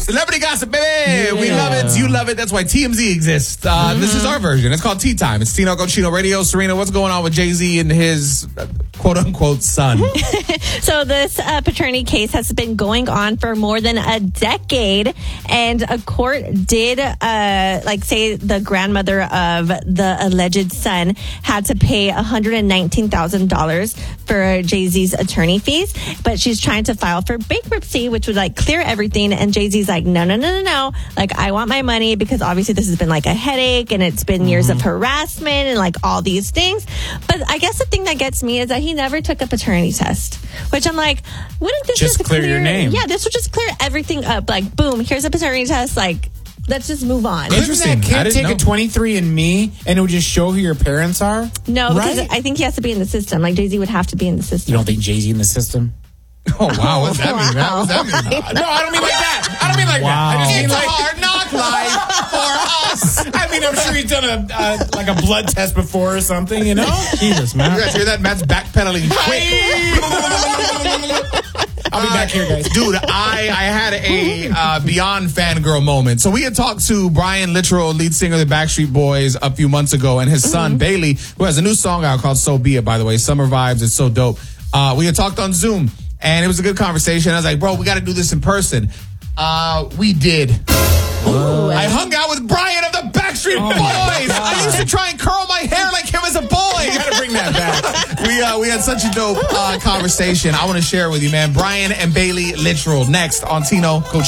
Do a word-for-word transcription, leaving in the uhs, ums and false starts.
Celebrity gossip, baby. Yeah. We love it. You love it. That's why T M Z exists. Uh, mm-hmm. This is our version. It's called Tea Time. It's Tino Cochino Radio. Serena, what's going on with Jay-Z and his uh, quote-unquote son? So this uh, paternity case has been going on for more than a decade, and a court did uh, like say the grandmother of the alleged son had to pay one hundred nineteen thousand dollars for Jay-Z's attorney fees, but she's trying to file for bankruptcy, which would like clear everything. And Jay-Z's like, no, no, no, no, no. Like, I want my money because obviously this has been like a headache and it's been mm-hmm. years of harassment and like all these things. But I guess the thing that gets me is that he never took a paternity test, which I'm like, wouldn't this just, just clear, clear your name? Yeah, this would just clear everything up. Like, boom, here's a paternity test. Like, let's just move on. Interesting. Can't take know. a twenty-three and me and it would just show who your parents are? No, because right? I think he has to be in the system. Like, Jay-Z would have to be in the system. You don't think Jay-Z in the system? Oh, wow. What's that mean? Wow. What's that mean? No, I don't mean like that. I don't mean like wow. that. I just mean it's like a hard knock life for us. I mean, I'm sure he's done a uh, like a blood test before or something, you know? Jesus, man. You guys hear that? Matt's backpedaling quick. I'll be back here, guys. Dude, I, I had a uh, beyond fangirl moment. So we had talked to Brian Littrell, lead singer of the Backstreet Boys, a few months ago, and his son, mm-hmm. Bailey, who has a new song out called So Be It, by the way. Summer Vibes. It's so dope. Uh, we had talked on Zoom, and it was a good conversation. I was like, bro, we got to do this in person. Uh, we did. Ooh, I hung out with Brian of the Backstreet oh Boys. I used to try and curl my hair like him as a boy. You got to bring that back. we uh, we had such a dope uh, conversation. I want to share it with you, man. Brian and Bailey Littrell next on Tino Cochino.